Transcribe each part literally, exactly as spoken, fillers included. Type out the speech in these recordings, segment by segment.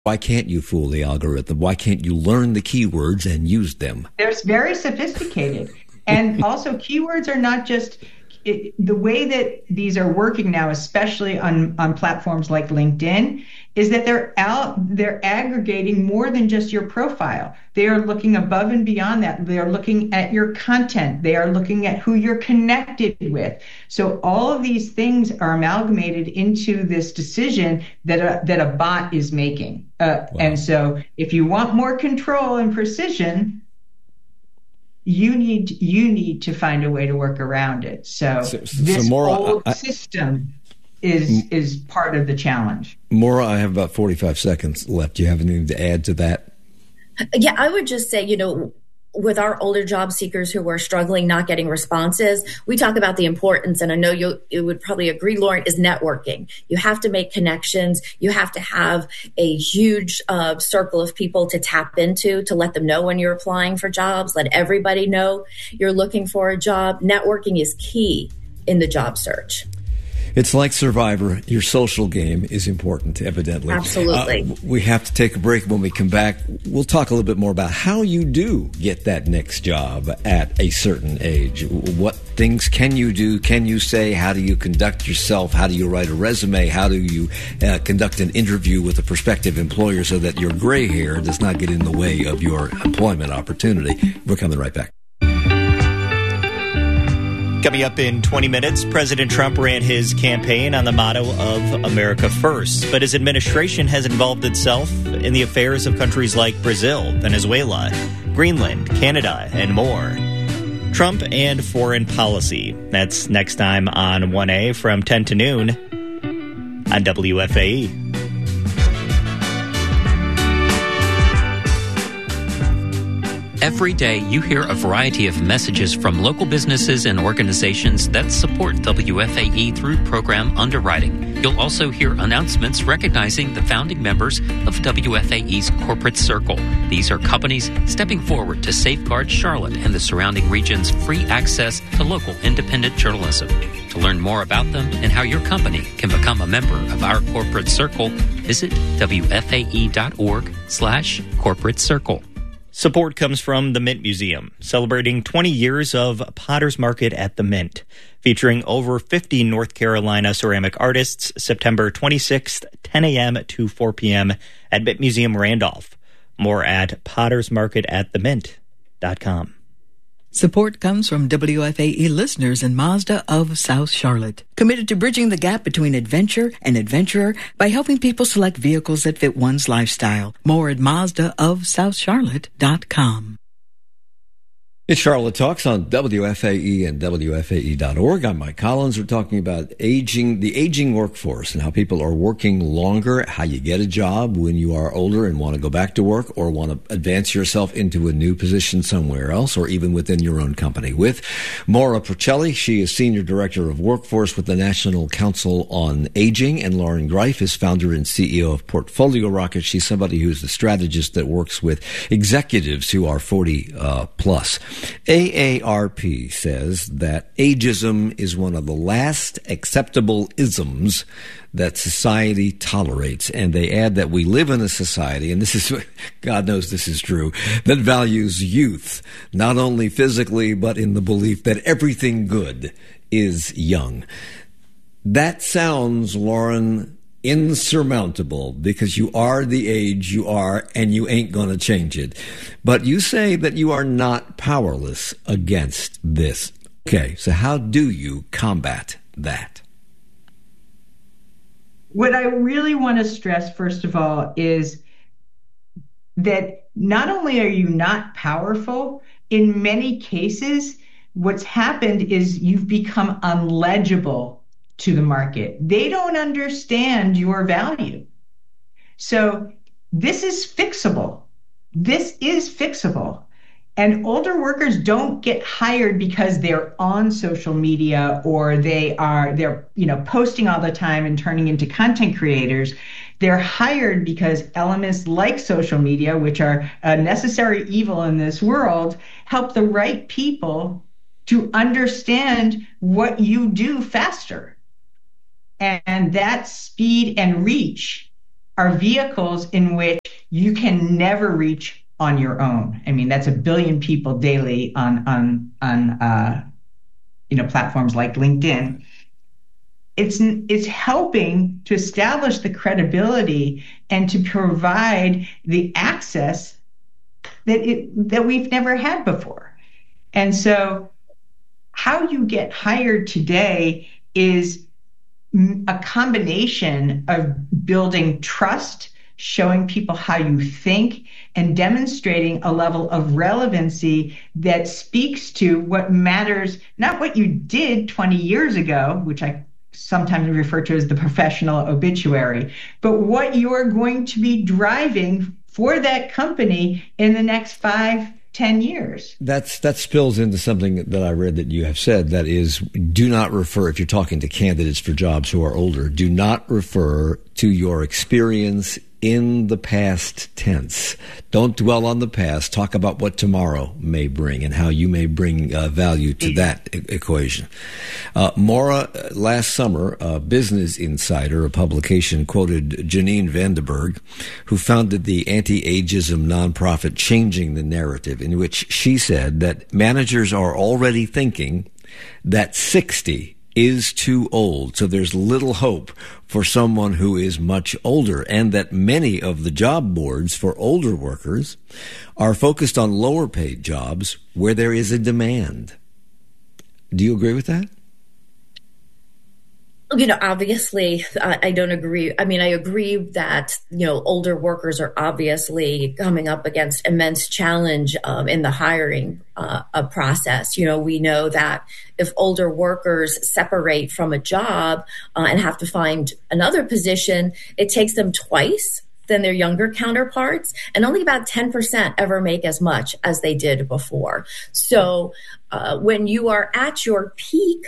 Why can't you fool the algorithm? Why can't you learn the keywords and use them? They're very sophisticated. And also keywords are not just it, the way that these are working now, especially on, on platforms like LinkedIn, is that they're out, they're aggregating more than just your profile. They are looking above and beyond that. They are looking at your content. They are looking at who you're connected with. So all of these things are amalgamated into this decision that a, that a bot is making. Uh, wow. And so if you want more control and precision, you need you need to find a way to work around it. So, so, so this Maura, old I, system is is part of the challenge. Maura, I have about forty-five seconds left. Do you have anything to add to that? Yeah, I would just say, you know, with our older job seekers who are struggling, not getting responses, we talk about the importance, and I know you, you would probably agree, Lauren, is networking. You have to make connections. You have to have a huge uh, circle of people to tap into, to let them know when you're applying for jobs, let everybody know you're looking for a job. Networking is key in the job search. It's like Survivor. Your social game is important, evidently. Absolutely. Uh, we have to take a break. When we come back, we'll talk a little bit more about how you do get that next job at a certain age. What things can you do? Can you say? How do you conduct yourself? How do you write a resume? How do you uh, conduct an interview with a prospective employer so that your gray hair does not get in the way of your employment opportunity? We're coming right back. Coming up in twenty minutes, President Trump ran his campaign on the motto of America First, but his administration has involved itself in the affairs of countries like Brazil, Venezuela, Greenland, Canada, and more. Trump and foreign policy. That's next time on one A from ten to noon on W F A E. Every day, you hear a variety of messages from local businesses and organizations that support W F A E through program underwriting. You'll also hear announcements recognizing the founding members of W F A E's corporate circle. These are companies stepping forward to safeguard Charlotte and the surrounding region's free access to local independent journalism. To learn more about them and how your company can become a member of our corporate circle, visit W F A E dot org slash corporate circle. Support comes from the Mint Museum, celebrating twenty years of Potter's Market at the Mint, featuring over fifty North Carolina ceramic artists, September twenty-sixth, ten a.m. to four p.m. at Mint Museum Randolph. More at potters market at the mint dot com. Support comes from W F A E listeners in Mazda of South Charlotte, committed to bridging the gap between adventure and adventurer by helping people select vehicles that fit one's lifestyle. More at Mazda of South Charlotte dot com. It's Charlotte Talks on W F A E and W F A E dot org. I'm Mike Collins. We're talking about aging, the aging workforce and how people are working longer, how you get a job when you are older and want to go back to work or want to advance yourself into a new position somewhere else or even within your own company. With Maura Porcelli, she is Senior Director of Workforce with the National Council on Aging, and Lauren Greif is founder and C E O of Portfolio Rocket. She's somebody who's the strategist that works with executives who are forty uh, plus. A A R P says that ageism is one of the last acceptable isms that society tolerates. And they add that we live in a society, and this is, God knows this is true, that values youth, not only physically, but in the belief that everything good is young. That sounds, Lauren, insurmountable, because you are the age you are and you ain't going to change it. But you say that you are not powerless against this. Okay, so how do you combat that? What I really want to stress, first of all, is that not only are you not powerful, in many cases, what's happened is you've become unlegible to the market. They don't understand your value. So this is fixable. This is fixable. And older workers don't get hired because they're on social media or they are, they're, you know, posting all the time and turning into content creators. They're hired because elements like social media, which are a necessary evil in this world, help the right people to understand what you do faster. And that speed and reach are vehicles in which you can never reach on your own. I mean, that's a billion people daily on on on uh, you know platforms like LinkedIn. It's it's helping to establish the credibility and to provide the access that it that we've never had before. And so, how you get hired today is a combination of building trust, showing people how you think, and demonstrating a level of relevancy that speaks to what matters, not what you did twenty years ago, which I sometimes refer to as the professional obituary, but what you're going to be driving for that company in the next five, ten years. That's that spills into something that I read that you have said, that is, do not refer, if you're talking to candidates for jobs who are older, do not refer to your experience in the past tense. Don't dwell on the past. Talk about what tomorrow may bring and how you may bring uh, value to that e- equation. Uh, Maura, last summer, uh, Business Insider, a publication, quoted Janine Vandenberg, who founded the anti-ageism nonprofit Changing the Narrative, in which she said that managers are already thinking that sixty is too old, so there's little hope for someone who is much older, and that many of the job boards for older workers are focused on lower paid jobs where there is a demand. Do you agree with that? You know, obviously, I, I don't agree. I mean, I agree that, you know, older workers are obviously coming up against immense challenge um, in the hiring uh, uh, process. You know, we know that if older workers separate from a job uh, and have to find another position, it takes them twice than their younger counterparts, and only about ten percent ever make as much as they did before. So uh, when you are at your peak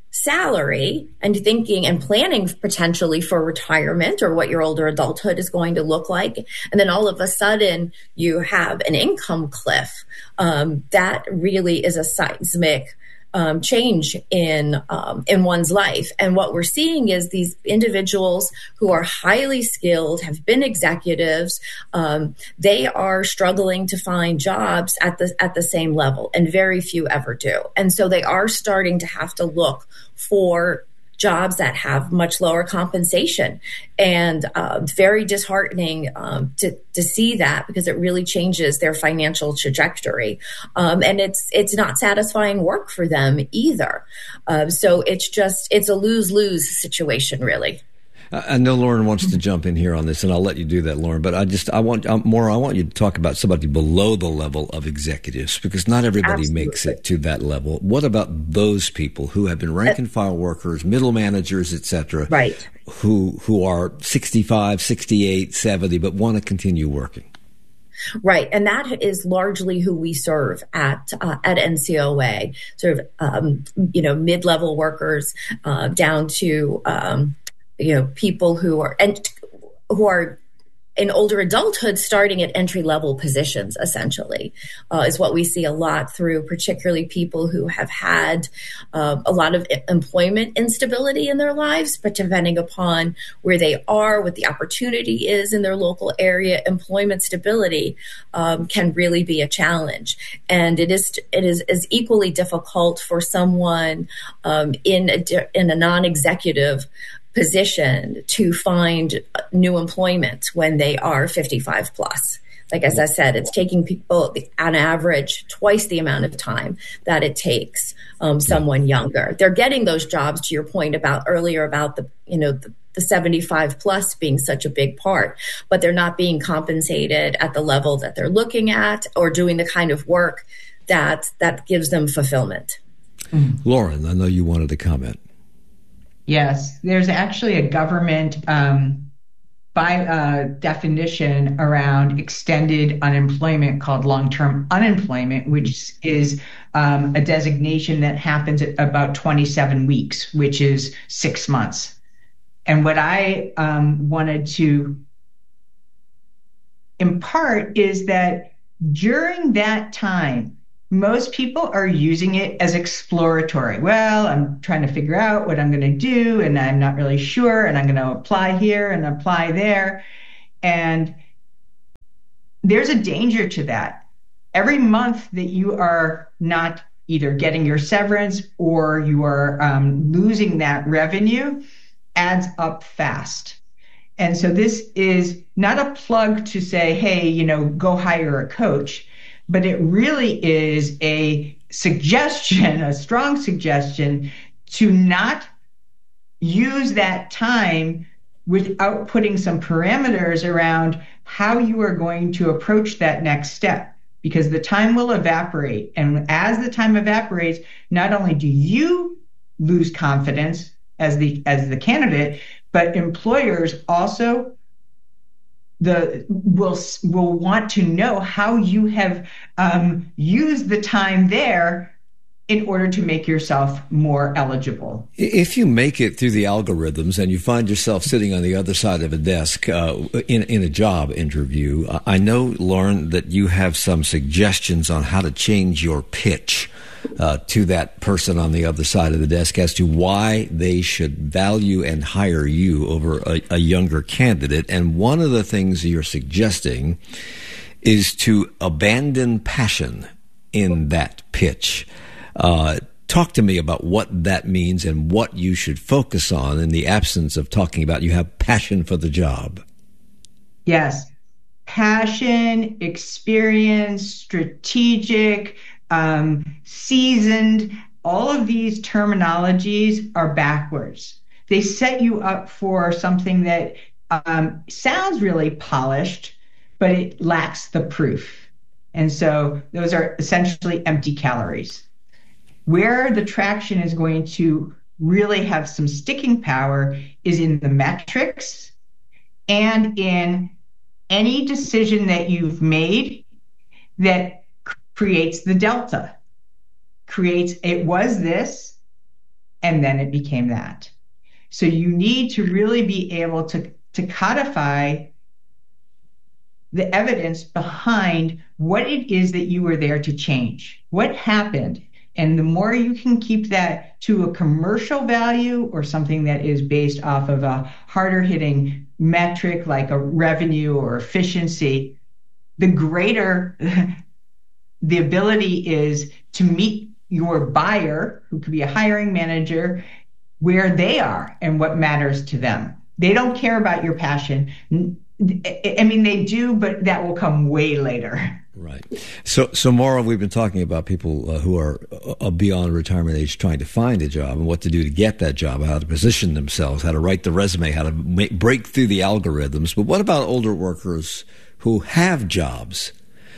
salary and thinking and planning potentially for retirement or what your older adulthood is going to look like, and then all of a sudden you have an income cliff, um, that really is a seismic Um, change in um, in one's life. And what we're seeing is these individuals who are highly skilled, have been executives, um, they are struggling to find jobs at the at the same level, and very few ever do. And so they are starting to have to look for jobs that have much lower compensation, and uh, very disheartening um, to to see that, because it really changes their financial trajectory, um, and it's it's not satisfying work for them either. Uh, so it's just it's a lose lose situation, really. I know Lauren wants to jump in here on this, and I'll let you do that, Lauren. But I just, I want um, more. I want you to talk about somebody below the level of executives, because not everybody Absolutely. makes it to that level. What about those people who have been rank and file workers, middle managers, et cetera, right? Who who are sixty-five, sixty-eight, seventy, but want to continue working? Right, and that is largely who we serve at uh, at N C O A. Sort of, um, you know, mid-level workers uh, down to. Um, you know, people who are and who are in older adulthood starting at entry level positions, essentially, uh, is what we see a lot through, particularly people who have had uh, a lot of employment instability in their lives, but depending upon where they are, what the opportunity is in their local area, employment stability um, can really be a challenge. And it is it is, is equally difficult for someone um, in a, in a non-executive position to find new employment when they are fifty-five plus. Like, as I said, it's taking people on average twice the amount of time that it takes um, someone younger. They're getting those jobs, to your point about earlier about the, you know, the, the seventy-five plus being such a big part, but they're not being compensated at the level that they're looking at or doing the kind of work that that gives them fulfillment. Mm-hmm. Lauren, I know you wanted to comment. Yes, there's actually a government um, by uh, definition around extended unemployment called long-term unemployment, which is um, a designation that happens at about twenty-seven weeks, which is six months. And what I um, wanted to impart is that during that time, most people are using it as exploratory. Well, I'm trying to figure out what I'm going to do, and I'm not really sure, and I'm going to apply here and apply there. And there's a danger to that. Every month that you are not either getting your severance or you are um, losing that revenue adds up fast. And so this is not a plug to say, hey, you know, go hire a coach, but it really is a suggestion, a strong suggestion to not use that time without putting some parameters around how you are going to approach that next step, because the time will evaporate. And as the time evaporates, not only do you lose confidence as the as the candidate, but employers also the will will want to know how you have um, used the time there in order to make yourself more eligible. If you make it through the algorithms and you find yourself sitting on the other side of a desk uh, in, in a job interview, I know, Lauren, that you have some suggestions on how to change your pitch uh, to that person on the other side of the desk as to why they should value and hire you over a, a younger candidate. And one of the things you're suggesting is to abandon passion in that pitch. Uh, talk to me about what that means and what you should focus on in the absence of talking about you have passion for the job. Yes. Passion, experience, strategic, um, seasoned, all of these terminologies are backwards. They set you up for something that um, sounds really polished, but it lacks the proof. And so those are essentially empty calories. Where the traction is going to really have some sticking power is in the metrics and in any decision that you've made that creates the delta, creates it was this, and then it became that. So you need to really be able to, to codify the evidence behind what it is that you were there to change, what happened. And the more you can keep that to a commercial value or something that is based off of a harder hitting metric like a revenue or efficiency, the greater the ability is to meet your buyer, who could be a hiring manager, where they are and what matters to them. They don't care about your passion. I mean, they do, but that will come way later. Right. So, so Maura, we've been talking about people uh, who are uh, beyond retirement age trying to find a job and what to do to get that job, how to position themselves, how to write the resume, how to make, break through the algorithms. But what about older workers who have jobs,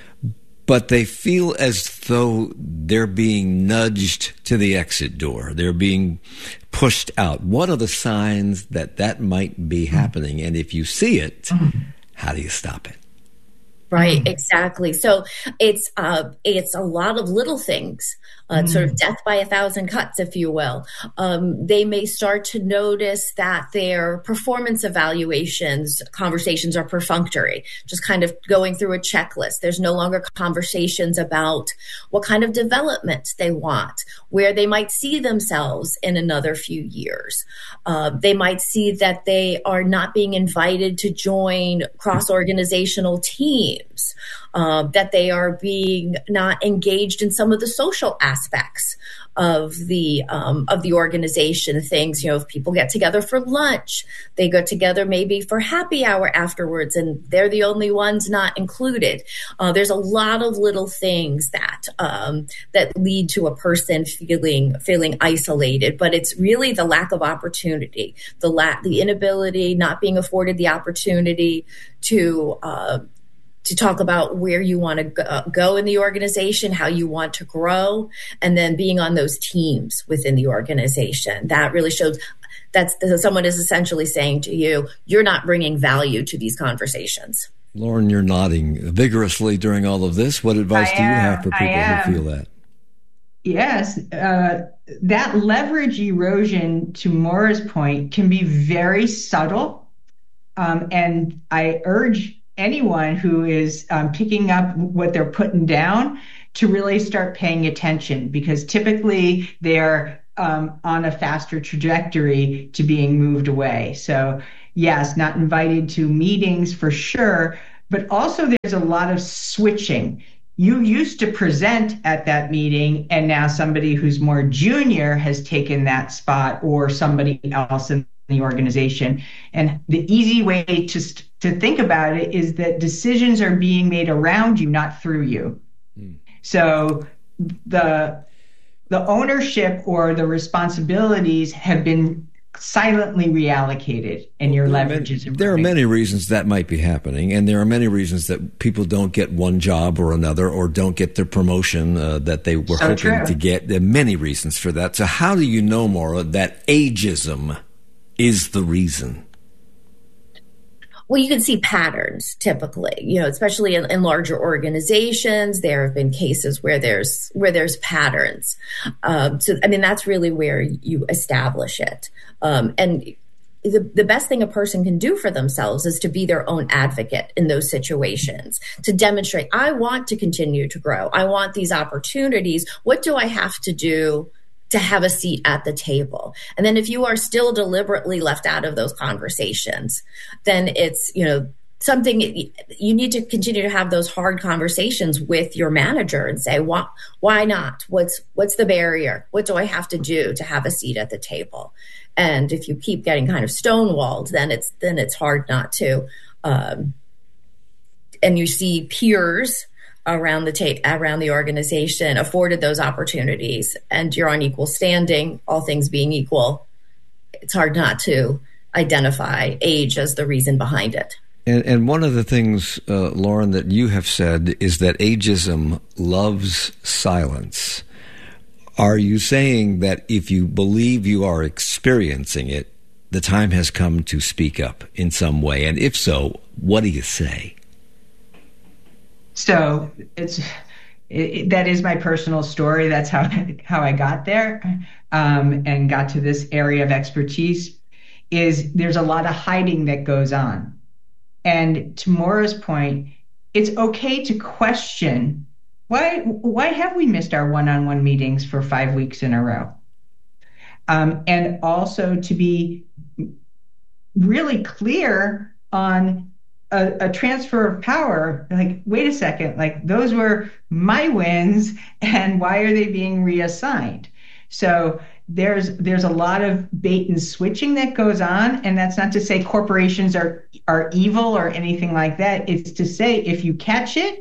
but they feel as though they're being nudged to the exit door? They're being pushed out. What are the signs that that might be happening? And if you see it, how do you stop it? Right, exactly. So it's uh, it's a lot of little things, uh, mm. sort of death by a thousand cuts, if you will. Um, they may start to notice that their performance evaluations, conversations are perfunctory, just kind of going through a checklist. There's no longer conversations about what kind of development they want, where they might see themselves in another few years. Uh, they might see that they are not being invited to join cross-organizational teams. Uh, that they are being not engaged in some of the social aspects of the um, of the organization. Things, you know, if people get together for lunch, they go together maybe for happy hour afterwards, and they're the only ones not included. Uh, there's a lot of little things that um, that lead to a person feeling feeling isolated, but it's really the lack of opportunity, the la- the inability, not being afforded the opportunity to. Uh, to talk about where you want to go in the organization, how you want to grow, and then being on those teams within the organization. That really shows that's someone is essentially saying to you, you're not bringing value to these conversations. Lauren, you're nodding vigorously during all of this. What advice I do you am, have for people who feel that? Yes, uh, that leverage erosion, to Maura's point, can be very subtle. Um, and I urge anyone who is um, picking up what they're putting down to really start paying attention, because typically they're um, on a faster trajectory to being moved away. So, yes, not invited to meetings for sure, but also there's a lot of switching. You used to present at that meeting, and now somebody who's more junior has taken that spot, or somebody else in the organization. And the easy way to to think about it is that decisions are being made around you, not through you. Mm. So the the ownership or the responsibilities have been silently reallocated, and your leverage is improving. There are many reasons that might be happening, and there are many reasons that people don't get one job or another, or don't get the promotion uh, that they were so hoping true. to get. There are many reasons for that. So how do you know, Maura, that ageism is the reason? Well, you can see patterns typically, you know, especially in, in larger organizations. There have been cases where there's where there's patterns. Um, so, I mean, that's really where you establish it. Um, and the, the best thing a person can do for themselves is to be their own advocate in those situations, to demonstrate, I want to continue to grow. I want these opportunities. What do I have to do to have a seat at the table? And then if you are still deliberately left out of those conversations, then it's, you know, something you need to continue to have those hard conversations with your manager and say, why, why not? What's, what's the barrier? What do I have to do to have a seat at the table? And if you keep getting kind of stonewalled, then it's, then it's hard not to. Um, and you see peers around the ta- around the organization afforded those opportunities, and you're on equal standing, all things being equal, it's hard not to identify age as the reason behind it. And, and one of the things, uh, Lauren, that you have said is that ageism loves silence. Are you saying that if you believe you are experiencing it, the time has come to speak up in some way? And if so, what do you say? So it's it, that is my personal story. That's how how I got there, um, and got to this area of expertise. Is there's a lot of hiding that goes on, and to Maura's point, it's okay to question why why have we missed our one-on-one meetings for five weeks in a row, um, and also to be really clear on A, a transfer of power. Like, wait a second, like those were my wins, and why are they being reassigned? So there's there's a lot of bait and switching that goes on, and that's not to say corporations are are evil or anything like that. It's to say if you catch it,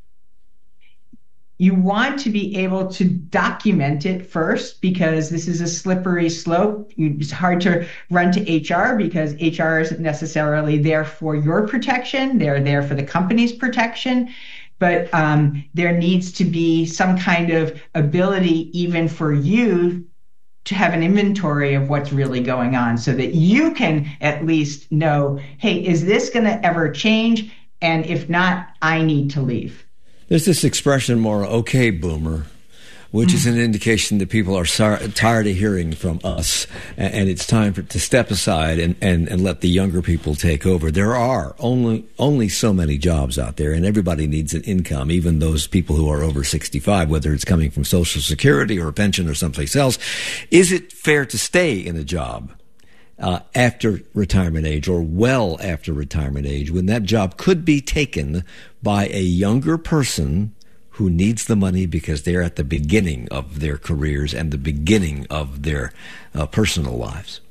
you want to be able to document it first, because this is a slippery slope. It's hard to run to H R because H R isn't necessarily there for your protection. They're there for the company's protection. But um, there needs to be some kind of ability even for you to have an inventory of what's really going on, so that you can at least know, hey, is this going to ever change? And if not, I need to leave. There's this expression, more okay, boomer, which is an indication that people are sorry, tired of hearing from us, and, and it's time for, to step aside and, and, and let the younger people take over. There are only only so many jobs out there, and everybody needs an income, even those people who are over sixty-five, whether it's coming from Social Security or a pension or someplace else. Is it fair to stay in a job uh, after retirement age, or well after retirement age, when that job could be taken by a younger person who needs the money because they're at the beginning of their careers and the beginning of their uh, personal lives?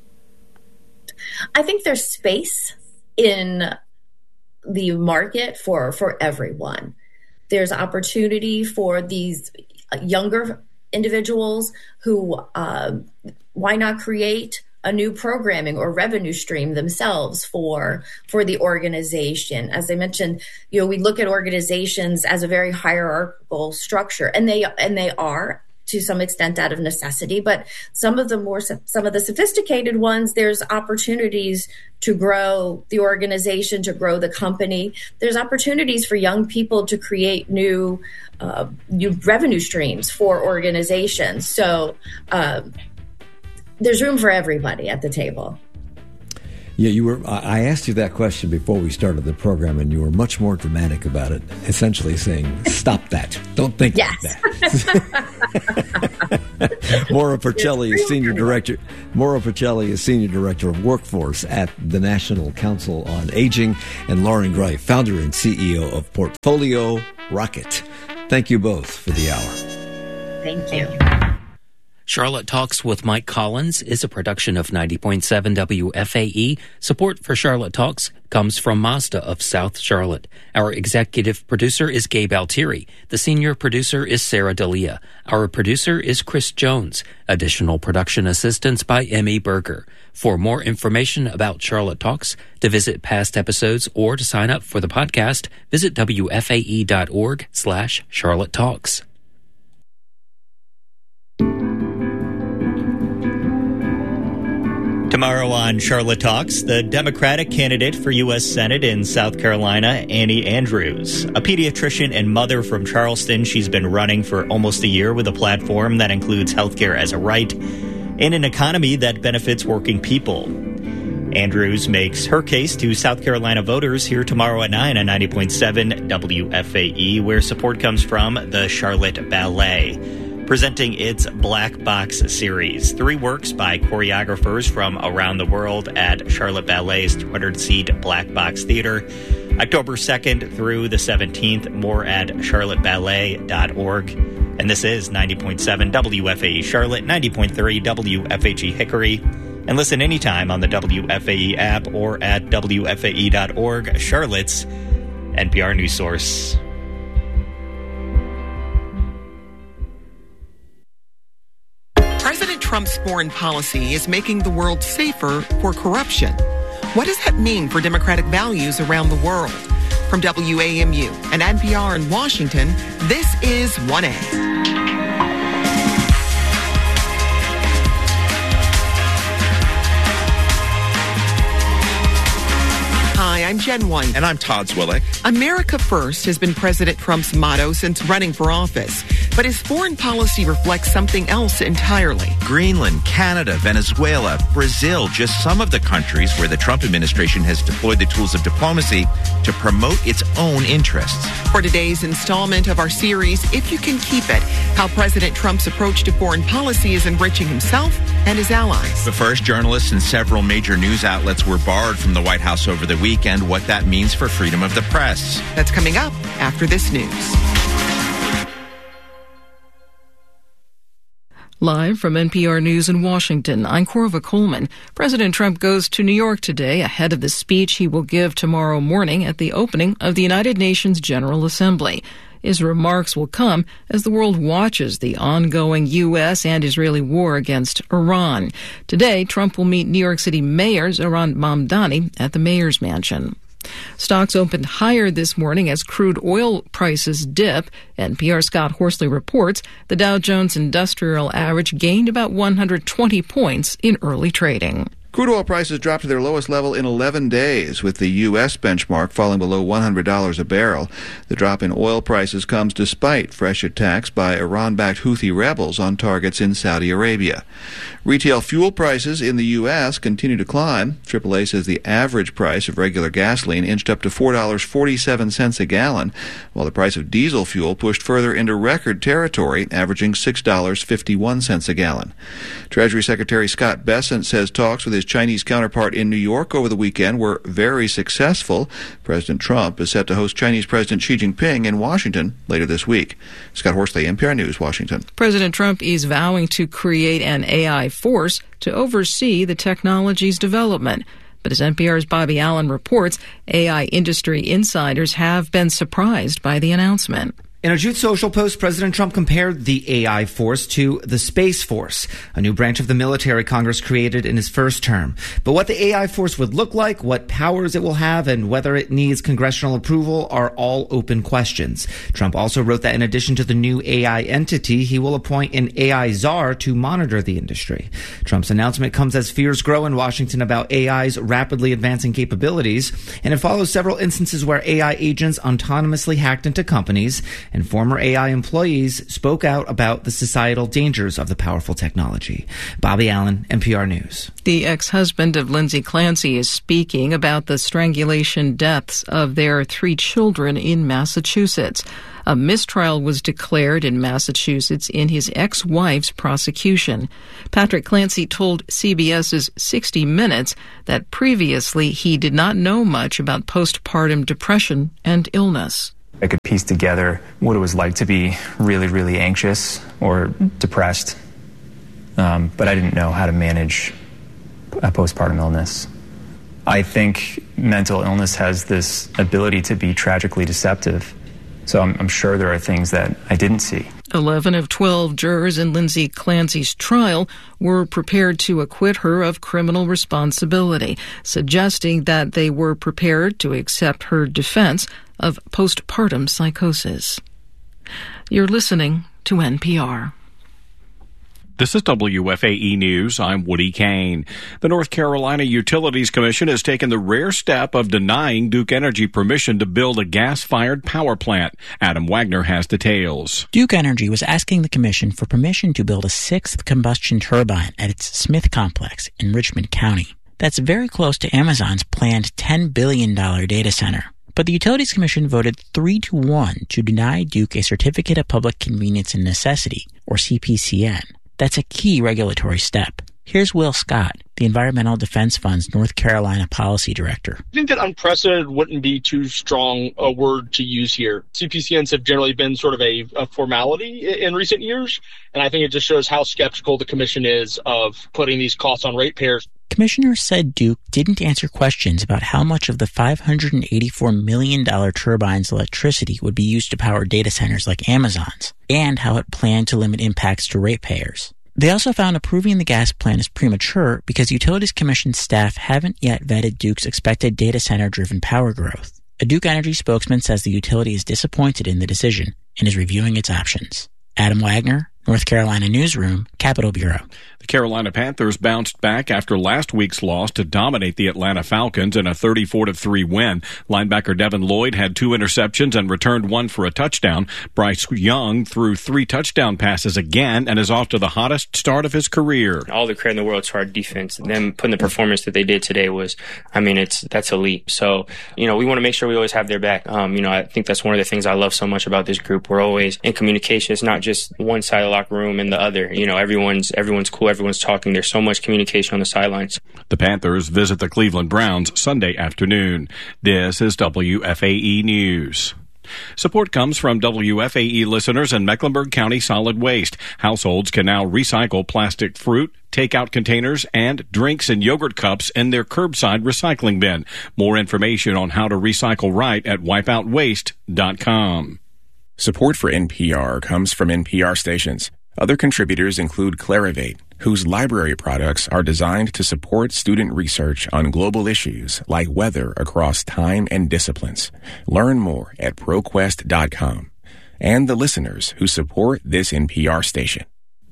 I think there's space in the market for, for everyone. There's opportunity for these younger individuals who, uh, why not create a new programming or revenue stream themselves for for the organization. As I mentioned, you know, we look at organizations as a very hierarchical structure, and they and they are to some extent out of necessity. But some of the more some of the sophisticated ones, there's opportunities to grow the organization, to grow the company. There's opportunities for young people to create new uh, new revenue streams for organizations. So. Um, There's room for everybody at the table. Yeah, you were. I asked you that question before we started the program, and you were much more dramatic about it, essentially saying, stop that. Don't think yes. like that. Maura Porcelli is senior director. Maura Porcelli is senior director of workforce at the National Council on Aging, and Lauren Greif, founder and C E O of Portfolio Rocket. Thank you both for the hour. Thank you. Charlotte Talks with Mike Collins is a production of ninety point seven W F A E. Support for Charlotte Talks comes from Mazda of South Charlotte. Our executive producer is Gabe Altieri. The senior producer is Sarah Dalia. Our producer is Chris Jones. Additional production assistance by Emmy Berger. For more information about Charlotte Talks, to visit past episodes, or to sign up for the podcast, visit W F A E dot org slash Charlotte Talks. Tomorrow on Charlotte Talks, the Democratic candidate for U S Senate in South Carolina, Annie Andrews. A pediatrician and mother from Charleston, she's been running for almost a year with a platform that includes healthcare as a right and an economy that benefits working people. Andrews makes her case to South Carolina voters here tomorrow at nine on ninety point seven W F A E, where support comes from the Charlotte Ballet, presenting its Black Box series. Three works by choreographers from around the world at Charlotte Ballet's two hundred seat Black Box Theater, October second through the seventeenth. More at charlotte ballet dot org. And this is ninety point seven W F A E Charlotte, ninety point three W F H E Hickory. And listen anytime on the W F A E app or at W F A E dot org, Charlotte's N P R news source. President Trump's foreign policy is making the world safer for corruption. What does that mean for democratic values around the world? From W A M U and N P R in Washington, this is one A. Hi, I'm Jen White. And I'm Todd Zwillick. America First has been President Trump's motto since running for office. But his foreign policy reflects something else entirely. Greenland, Canada, Venezuela, Brazil, just some of the countries where the Trump administration has deployed the tools of diplomacy to promote its own interests. For today's installment of our series, If You Can Keep It, how President Trump's approach to foreign policy is enriching himself and his allies. But first, journalists and several major news outlets were barred from the White House over the weekend. What that means for freedom of the press. That's coming up after this news. Live from N P R News in Washington, I'm Corva Coleman. President Trump goes to New York today ahead of the speech he will give tomorrow morning at the opening of the United Nations General Assembly. His remarks will come as the world watches the ongoing U S and Israeli war against Iran. Today, Trump will meet New York City Mayor Zohran Mamdani at the mayor's mansion. Stocks opened higher this morning as crude oil prices dip. N P R's Scott Horsley reports the Dow Jones Industrial Average gained about one hundred twenty points in early trading. Crude oil prices dropped to their lowest level in eleven days, with the U S benchmark falling below one hundred dollars a barrel. The drop in oil prices comes despite fresh attacks by Iran-backed Houthi rebels on targets in Saudi Arabia. Retail fuel prices in the U S continue to climb. triple A says the average price of regular gasoline inched up to four dollars and forty-seven cents a gallon, while the price of diesel fuel pushed further into record territory, averaging six dollars and fifty-one cents a gallon. Treasury Secretary Scott Bessent says talks with his Chinese counterpart in New York over the weekend were very successful. President Trump is set to host Chinese President Xi Jinping in Washington later this week. Scott Horsley, N P R News, Washington. President Trump is vowing to create an A I force to oversee the technology's development. But as N P R's Bobby Allen reports, A I industry insiders have been surprised by the announcement. In a Truth Social post, President Trump compared the A I force to the Space Force, a new branch of the military Congress created in his first term. But what the A I force would look like, what powers it will have, and whether it needs congressional approval are all open questions. Trump also wrote that in addition to the new A I entity, he will appoint an A I czar to monitor the industry. Trump's announcement comes as fears grow in Washington about A I's rapidly advancing capabilities, and it follows several instances where A I agents autonomously hacked into companies, and former A I employees spoke out about the societal dangers of the powerful technology. Bobby Allen, N P R News. The ex-husband of Lindsay Clancy is speaking about the strangulation deaths of their three children in Massachusetts. A mistrial was declared in Massachusetts in his ex-wife's prosecution. Patrick Clancy told CBS's sixty minutes that previously he did not know much about postpartum depression and illness. I could piece together what it was like to be really, really anxious or depressed, um, but I didn't know how to manage a postpartum illness. I think mental illness has this ability to be tragically deceptive, so I'm, I'm sure there are things that I didn't see. Eleven of twelve jurors in Lindsay Clancy's trial were prepared to acquit her of criminal responsibility, suggesting that they were prepared to accept her defense of postpartum psychosis. You're listening to N P R. This is W F A E News. I'm Woody Kane. The North Carolina Utilities Commission has taken the rare step of denying Duke Energy permission to build a gas-fired power plant. Adam Wagner has details. Duke Energy was asking the commission for permission to build a sixth combustion turbine at its Smith complex in Richmond County. That's very close to Amazon's planned ten billion dollars data center. But the Utilities Commission voted three to one to deny Duke a Certificate of Public Convenience and Necessity, or C P C N. That's a key regulatory step. Here's Will Scott, the Environmental Defense Fund's North Carolina Policy Director. I think that unprecedented wouldn't be too strong a word to use here. C P C Ns have generally been sort of a, a formality in recent years, and I think it just shows how skeptical the Commission is of putting these costs on ratepayers. Commissioners said Duke didn't answer questions about how much of the five hundred eighty-four million dollars turbine's electricity would be used to power data centers like Amazon's, and how it planned to limit impacts to ratepayers. They also found approving the gas plant is premature because Utilities Commission staff haven't yet vetted Duke's expected data center-driven power growth. A Duke Energy spokesman says the utility is disappointed in the decision and is reviewing its options. Adam Wagner, North Carolina Newsroom, Capitol Bureau. The Carolina Panthers bounced back after last week's loss to dominate the Atlanta Falcons in a thirty-four to three win. Linebacker Devin Lloyd had two interceptions and returned one for a touchdown. Bryce Young threw three touchdown passes again and is off to the hottest start of his career. All the credit in the world to our defense. Them putting the performance that they did today was, I mean, it's that's elite. So, you know, we want to make sure we always have their back. Um, you know, I think that's one of the things I love so much about this group. We're always in communication. It's not just one side of the locker room and the other. You know, everyone's everyone's cool. Everyone's talking. There's so much communication on the sidelines. The Panthers visit the Cleveland Browns Sunday afternoon. This is W F A E News. Support comes from W F A E listeners and Mecklenburg County Solid Waste. Households can now recycle plastic fruit, takeout containers, and drinks and yogurt cups in their curbside recycling bin. More information on how to recycle right at wipeout waste dot com. Support for N P R comes from N P R stations. Other contributors include Clarivate, whose library products are designed to support student research on global issues like weather across time and disciplines. Learn more at ProQuest dot com. And the listeners who support this N P R station.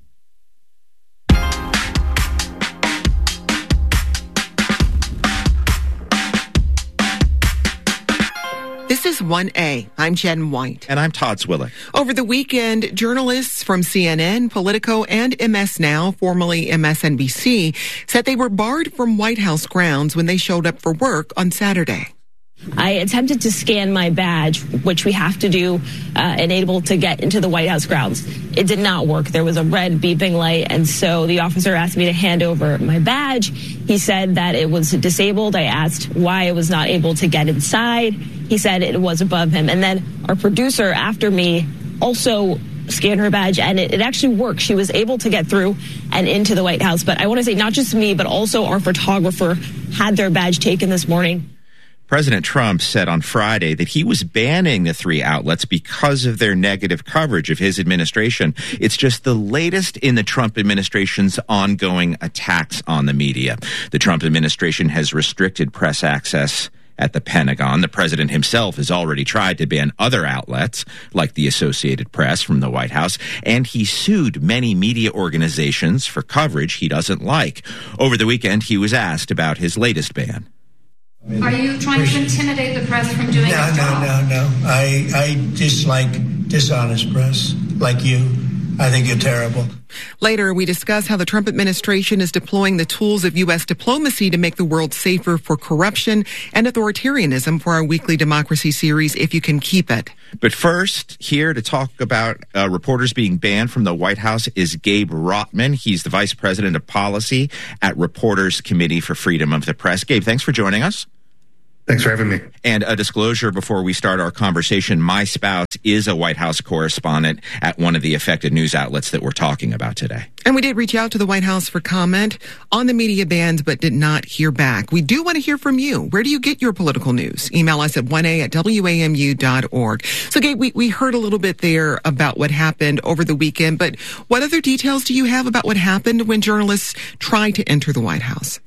This is one A. I'm Jen White. And I'm Todd Swillick. Over the weekend, journalists from C N N, Politico, and M S Now, formerly M S N B C, said they were barred from White House grounds when they showed up for work on Saturday. I attempted to scan my badge, which we have to do, uh, and able to get into the White House grounds. It did not work. There was a red beeping light, and so the officer asked me to hand over my badge. He said that it was disabled. I asked why I was not able to get inside. He said it was above him. And then our producer after me also scanned her badge, and it, it actually worked. She was able to get through and into the White House. But I want to say not just me, but also our photographer had their badge taken this morning. President Trump said on Friday that he was banning the three outlets because of their negative coverage of his administration. It's just the latest in the Trump administration's ongoing attacks on the media. The Trump administration has restricted press access at the Pentagon. The president himself has already tried to ban other outlets, like the Associated Press, from the White House, and he sued many media organizations for coverage he doesn't like. Over the weekend, he was asked about his latest ban. Are you trying to intimidate the press from doing no, its job? No, no, no, no. I, I dislike dishonest press, like you. I think you're terrible. Later, we discuss how the Trump administration is deploying the tools of U S diplomacy to make the world safer for corruption and authoritarianism for our weekly democracy series, If You Can Keep It. But first, here to talk about uh, reporters being banned from the White House is Gabe Rotman. He's the vice president of policy at Reporters Committee for Freedom of the Press. Gabe, thanks for joining us. Thanks for having me. And a disclosure before we start our conversation, my spouse is a White House correspondent at one of the affected news outlets that we're talking about today. And we did reach out to the White House for comment on the media bans, but did not hear back. We do want to hear from you. Where do you get your political news? Email us at one a at w a m u dot org. So, Gabe, we, we heard a little bit there about what happened over the weekend, but what other details do you have about what happened when journalists tried to enter the White House?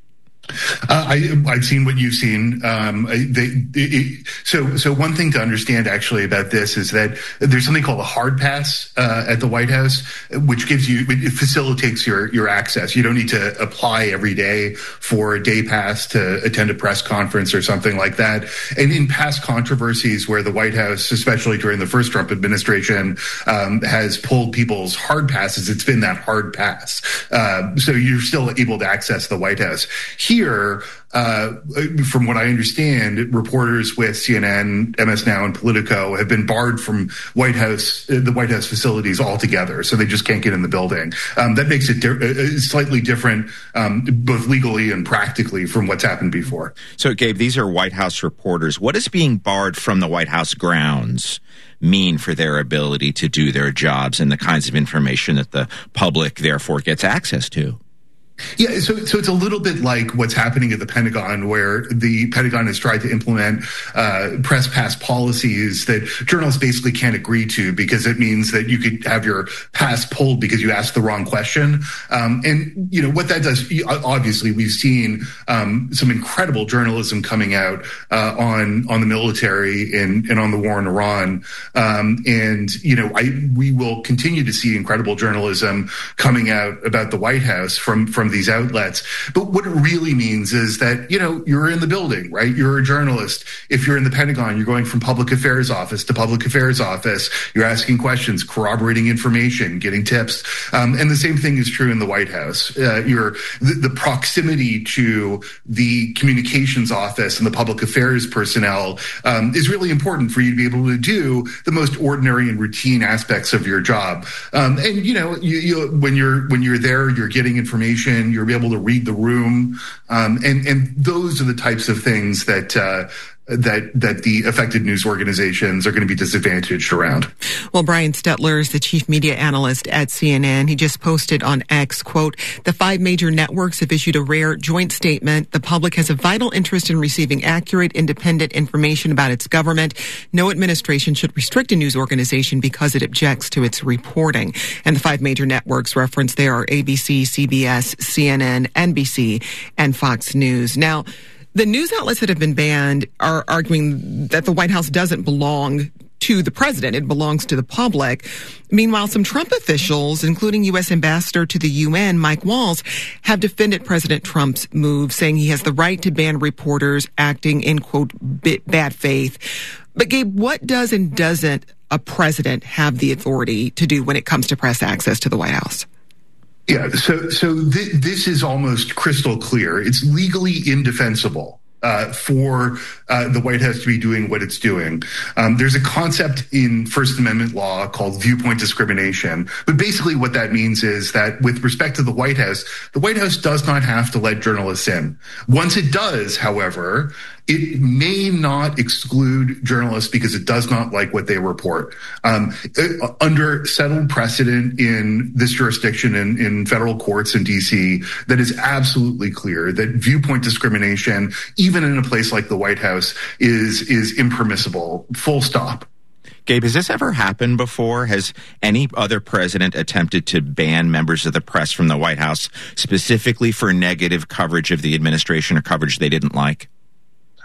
Uh, I, I've seen what you've seen. Um, they, it, so, so one thing to understand actually about this is that there's something called a hard pass uh, at the White House, which gives you, it facilitates your your access. You don't need to apply every day for a day pass to attend a press conference or something like that. And in past controversies where the White House, especially during the first Trump administration, um, has pulled people's hard passes, it's been that hard pass. Uh, so you're still able to access the White House. Here, uh, from what I understand, reporters with C N N, M S Now, and Politico have been barred from White House, the White House facilities altogether, so they just can't get in the building. Um, that makes it di- slightly different, um, both legally and practically, from what's happened before. So, Gabe, these are White House reporters. What does being barred from the White House grounds mean for their ability to do their jobs and the kinds of information that the public, therefore, gets access to? Yeah, so so it's a little bit like what's happening at the Pentagon, where the Pentagon has tried to implement uh, press pass policies that journalists basically can't agree to because it means that you could have your pass pulled because you asked the wrong question. Um, and, you know, what that does, obviously, we've seen um, some incredible journalism coming out uh, on on the military and, and on the war in Iran. Um, and, you know, I we will continue to see incredible journalism coming out about the White House from from these outlets. But what it really means is that, you know, you're in the building, right? You're a journalist. If you're in the Pentagon, you're going from public affairs office to public affairs office. You're asking questions, corroborating information, getting tips. Um, and the same thing is true in the White House. Uh, you're the, the proximity to the communications office and the public affairs personnel um, is really important for you to be able to do the most ordinary and routine aspects of your job. Um, and, you know, you, you, when you're when you're there, you're getting information. You're able to read the room, um, and and those are the types of things that uh, that that the affected news organizations are going to be disadvantaged around. Well, Brian Stetler is the chief media analyst at C N N. He just posted on X, quote, "The five major networks have issued a rare joint statement. The public has a vital interest in receiving accurate, independent information about its government. No administration should restrict a news organization because it objects to its reporting." And the five major networks referenced there are A B C, C B S, C N N, N B C, and Fox News. Now, the news outlets that have been banned are arguing that the White House doesn't belong to the president. It belongs to the public. Meanwhile, some Trump officials, including U S Ambassador to the U N, Mike Waltz, have defended President Trump's move, saying he has the right to ban reporters acting in, quote, bad faith. But, Gabe, what does and doesn't a president have the authority to do when it comes to press access to the White House? Yeah, so so th- this is almost crystal clear. It's legally indefensible uh, for uh, the White House to be doing what it's doing. Um, there's a concept in First Amendment law called viewpoint discrimination. But basically what that means is that with respect to the White House, the White House does not have to let journalists in. Once it does, however, it may not exclude journalists because it does not like what they report. Um, under settled precedent in this jurisdiction in, in federal courts in D C, that is absolutely clear that viewpoint discrimination, even in a place like the White House, is is impermissible. Full stop. Gabe, has this ever happened before? Has any other president attempted to ban members of the press from the White House specifically for negative coverage of the administration or coverage they didn't like?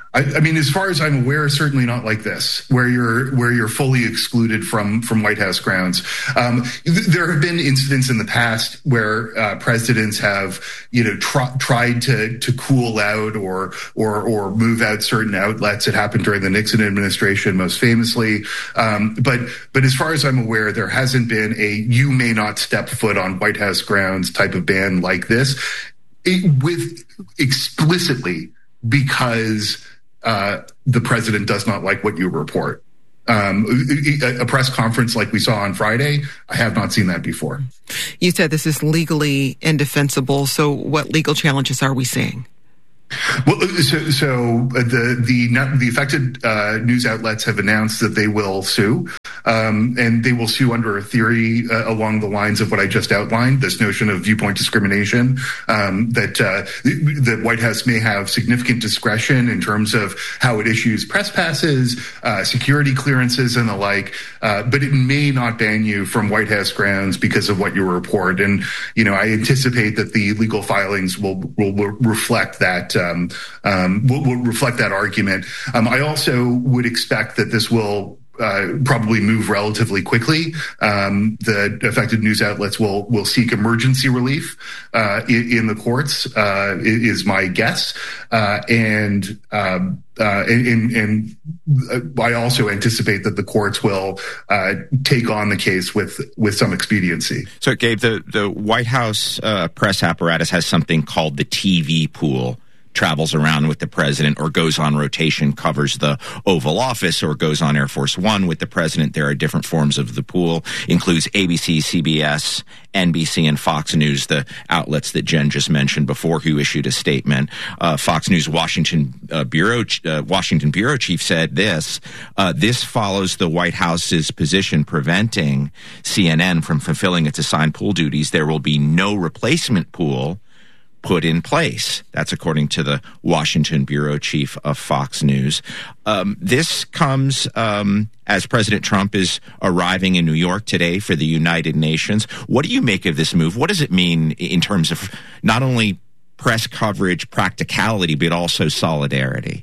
I, I mean, as far as I'm aware, certainly not like this, where you're where you're fully excluded from from White House grounds. Um, th- there have been incidents in the past where uh, presidents have, you know, tr- tried to to cool out or or or move out certain outlets. It happened during the Nixon administration, most famously. Um, but but as far as I'm aware, there hasn't been a "you may not step foot on White House grounds" type of ban like this, it, with explicitly because. Uh, the president does not like what you report. Um, a, a press conference like we saw on Friday, I have not seen that before. You said this is legally indefensible. So what legal challenges are we seeing? Well, so, so the the the affected uh, news outlets have announced that they will sue, um, and they will sue under a theory uh, along the lines of what I just outlined. This notion of viewpoint discrimination, um, that uh, the White House may have significant discretion in terms of how it issues press passes, uh, security clearances, and the like, uh, but it may not ban you from White House grounds because of what you report. And you know, I anticipate that the legal filings will will, will reflect that. Um, um, will, will reflect that argument. Um, I also would expect that this will uh, probably move relatively quickly. Um, the affected news outlets will will seek emergency relief uh, in, in the courts, uh, is my guess. Uh, and, um, uh, and, and, and I also anticipate that the courts will uh, take on the case with with some expediency. So, Gabe, the, the White House uh, press apparatus has something called the T V pool. Travels around with the president or goes on rotation, covers the Oval Office or goes on Air Force One with the president. There are different forms of the pool, includes A B C, C B S, N B C, and Fox News, the outlets that Jen just mentioned before, who issued a statement. Uh, Fox News Washington uh, bureau uh, Washington bureau chief said this, uh, this follows the White House's position preventing C N N from fulfilling its assigned pool duties. There will be no replacement pool put in place. That's according to the Washington bureau chief of Fox News. Um, this comes um, as President Trump is arriving in New York today for the United Nations. What do you make of this move? What does it mean in terms of not only press coverage, practicality, but also solidarity?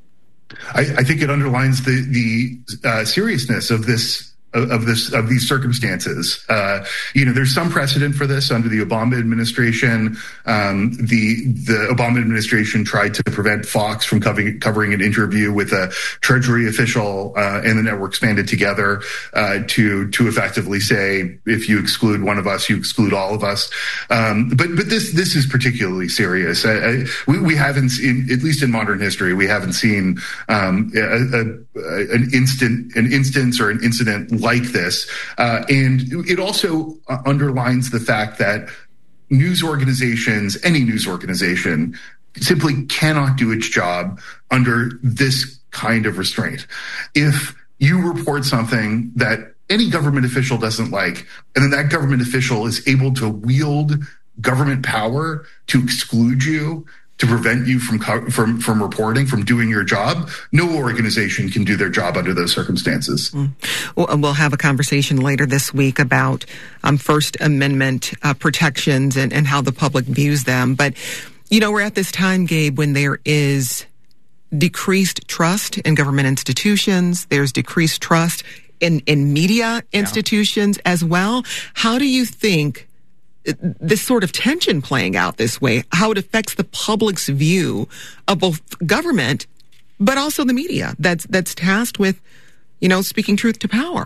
I, I think it underlines the the uh, seriousness of this. Of this, of these circumstances, uh, you know, there's some precedent for this under the Obama administration. Um, the the Obama administration tried to prevent Fox from covering covering an interview with a Treasury official, uh, and the networks banded together uh, to to effectively say, if you exclude one of us, you exclude all of us. Um, but but this this is particularly serious. I, I, we, we haven't, in, at least in modern history, we haven't seen um, a, a, an instant an instance or an incident like this. Uh, and it also uh, underlines the fact that news organizations, any news organization, simply cannot do its job under this kind of restraint. If you report something that any government official doesn't like, and then that government official is able to wield government power to exclude you, to prevent you from from from reporting, from doing your job, no organization can do their job under those circumstances. Mm. Well, we'll have a conversation later this week about um, First Amendment uh, protections and, and how the public views them. But, you know, we're at this time, Gabe, when there is decreased trust in government institutions. There's decreased trust in, in media institutions yeah. as well. How do you think this sort of tension playing out this way, how it affects the public's view of both government, but also the media that's that's tasked with, you know, speaking truth to power?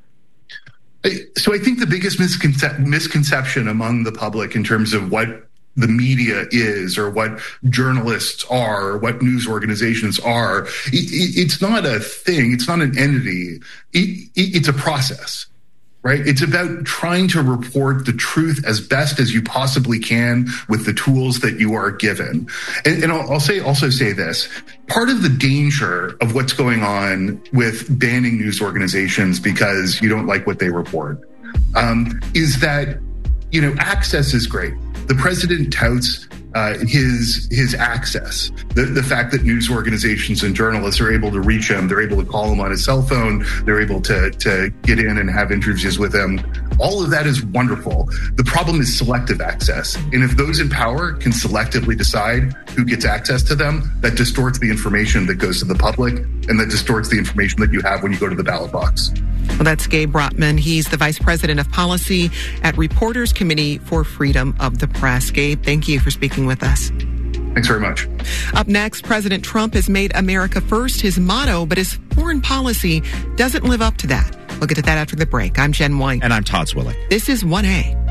So I think the biggest misconce- misconception among the public in terms of what the media is or what journalists are, or what news organizations are, it, it, it's not a thing. It's not an entity. It, it, it's a process. Right? It's about trying to report the truth as best as you possibly can with the tools that you are given. And, and I'll, I'll say also say this. Part of the danger of what's going on with banning news organizations because you don't like what they report um, is that, you know, access is great. The president touts uh, his his access, the, the fact that news organizations and journalists are able to reach him, they're able to call him on his cell phone, they're able to, to get in and have interviews with him. All of that is wonderful. The problem is selective access. And if those in power can selectively decide who gets access to them, that distorts the information that goes to the public and that distorts the information that you have when you go to the ballot box. Well, that's Gabe Rotman. He's the Vice President of Policy at Reporters Committee for Freedom of the Press. Gabe, thank you for speaking with us. Thanks very much. Up next, President Trump has made America first his motto, but his foreign policy doesn't live up to that. We'll get to that after the break. I'm Jen White. And I'm Todd Swilling. This is one A.